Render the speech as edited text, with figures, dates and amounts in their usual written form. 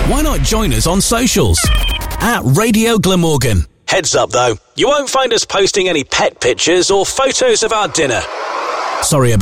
Why not join us on socials? At Radio Glamorgan. Heads up though, you won't find us posting any pet pictures or photos of our dinner. Sorry about